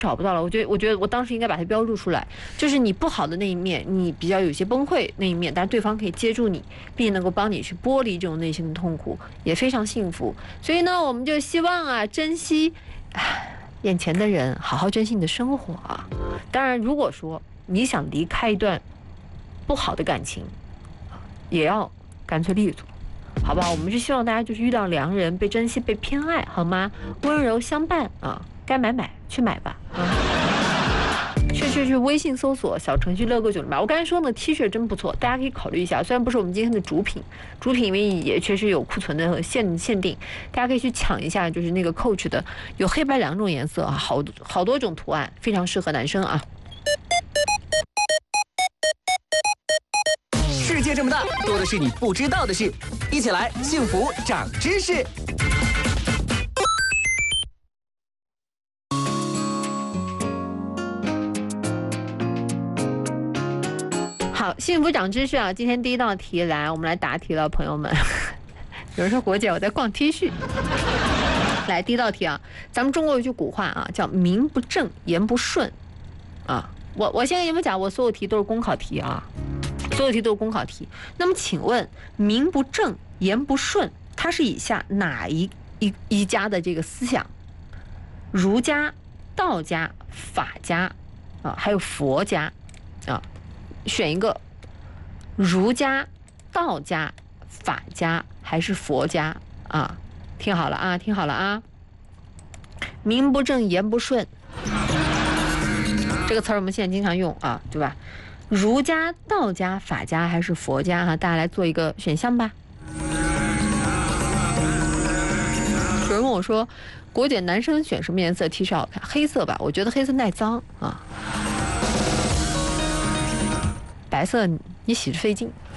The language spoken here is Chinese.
找不到了。我觉得我当时应该把它标注出来，就是你不好的那一面，你比较有些崩溃那一面，但是对方可以接住你，并且能够帮你去剥离这种内心的痛苦，也非常幸福。所以呢，我们就希望啊，珍惜眼前的人，好好珍惜你的生活啊。当然，如果说你想离开一段不好的感情，也要干脆利索。好不好？我们是希望大家就是遇到良人，被珍惜、被偏爱，好吗？温柔相伴啊，该买去买吧啊！去微信搜索小程序乐购908。我刚才说呢 ，T 恤真不错，大家可以考虑一下。虽然不是我们今天的主品，因为也确实有库存的限定，大家可以去抢一下，就是那个 Coach 的，有黑白2种颜色啊，好多种图案，非常适合男生啊。 世界这么大，多的是你不知道的事，一起来幸福长知识。 好，幸福长知识啊！今天第一道题来，我们来答题了，朋友们。有人说国姐我在逛 T 恤。来，第一道题啊，咱们中国有句古话啊，叫名不正言不顺啊。我先跟你们讲，我所有题都是公考题啊。所有题都是公考题。那么请问，名不正言不顺，它是以下哪一家的这个思想？儒家、道家、法家啊，还有佛家啊，选一个。儒家、道家、法家还是佛家啊？听好了啊，听好了啊！名不正言不顺，这个词儿我们现在经常用啊，对吧？儒家、道家、法家还是佛家哈？大家来做一个选项吧。有人问我说：“国姐，男生选什么颜色 T 恤好看？黑色吧，我觉得黑色耐脏啊。白色你洗着费劲